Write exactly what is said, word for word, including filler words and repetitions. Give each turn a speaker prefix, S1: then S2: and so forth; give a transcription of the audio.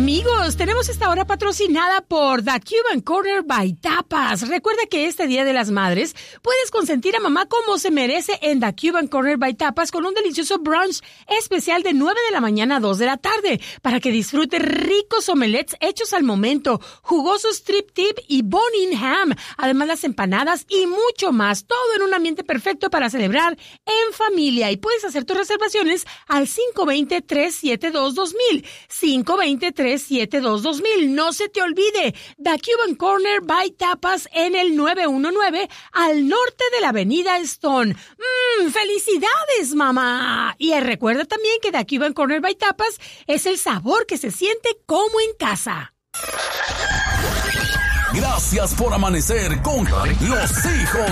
S1: Amigos, tenemos esta hora patrocinada por The Cuban Corner by Tapas. Recuerda que este Día de las Madres puedes consentir a mamá como se merece en The Cuban Corner by Tapas con un delicioso brunch especial de nueve de la mañana a dos de la tarde para que disfrute ricos omelets hechos al momento, jugosos strip tip y bone-in ham, además las empanadas y mucho más. Todo en un ambiente perfecto para celebrar en familia. Y puedes hacer tus reservaciones al cinco dos cero, tres siete dos, dos mil. cinco dos cero, tres siete dos, dos mil. No se te olvide, The Cuban Corner by Tapas en el nueve uno nueve al norte de la avenida Stone. ¡Mmm! ¡Felicidades, mamá! Y recuerda también que The Cuban Corner by Tapas es el sabor que se siente como en casa.
S2: Gracias por amanecer con los hijos